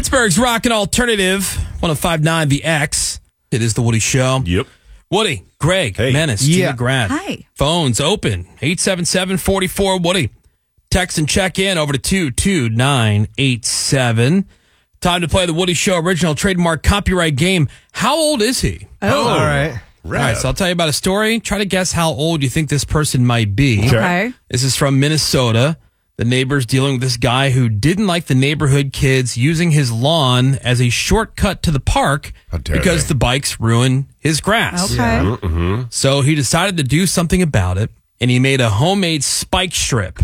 Pittsburgh's Rockin' Alternative, 105.9 The X. It is the Woody Show. Yep. Woody, Greg, Hey. Menace, Yeah. Gina Grant. Hi. Phones open, 877-44-WOODY. Text and check in over to 22987. Time to play the Woody Show original trademark copyright game. How old is he? Oh, all right. All right, so I'll tell you about a story. Try to guess how old you think this person might be. Okay. This is from Minnesota. The neighbor's dealing with this guy who didn't like the neighborhood kids using his lawn as a shortcut to the park How dare because they. the bikes ruin his grass. Okay. So he decided to do something about it, and he made a homemade spike strip.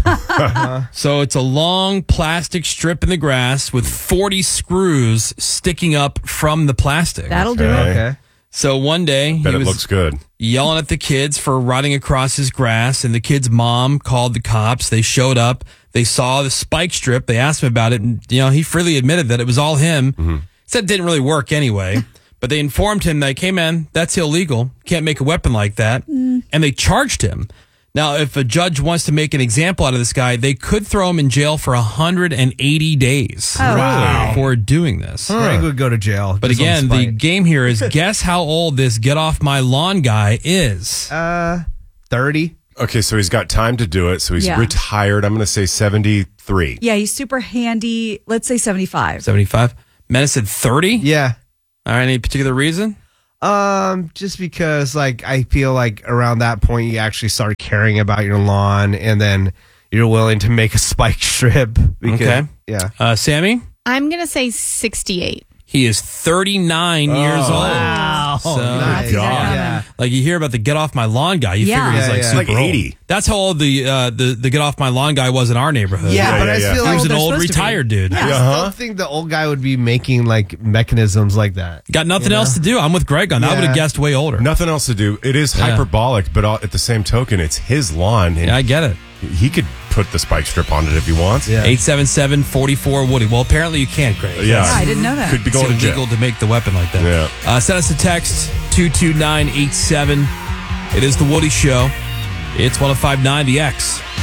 So it's a long plastic strip in the grass with 40 screws sticking up from the plastic. That'll do it. Okay. So one day Bet he it was looks good. yelling at the kids for riding across his grass, and the kid's mom called the cops. They showed up. They saw the spike strip. They asked him about it, and he freely admitted that it was all him. Said it didn't really work anyway, but they informed him like, hey man, that's illegal. Can't make a weapon like that. And they charged him. Now, if a judge wants to make an example out of this guy, they could throw him in jail for 180 days for doing this. Greg would go to jail. But just on again, the spite. game here is guess how old this get off my lawn guy is. 30. Okay, so he's got time to do it. So he's Yeah. retired. I'm going to say 73. Yeah, he's super handy. Let's say 75. 75. Menace said 30. Yeah. All right, any particular reason? Just because I feel like around that point you actually start caring about your lawn, and then you're willing to make a spike strip. Because, Okay. Yeah. Sammy? I'm going to say 68. He is 39 years old. Wow. So, Nice. God. Yeah. like you hear about the get off my lawn guy, you Yeah. figure he's Yeah, like yeah. super Like 80. old. That's how old the get off my lawn guy was in our neighborhood. Yeah, but yeah, I yeah. feel He like was an they're old supposed to be. retired dude. I still think the old guy would be making mechanisms like that. Got nothing else to do. I'm with Greg on that. I would have Yeah. guessed way older. Nothing else to do. It is hyperbolic, but at the same token, it's his lawn. And Yeah, I get it. he could put the spike strip on it if he wants. Yeah. 877-44-WOODY. Well, apparently you can't, Greg. Yeah. I didn't know that. Could be It's going to illegal jail. to make the weapon like that. Yeah. Send us a text, 22987. It is The Woody Show. It's 105.9 The X.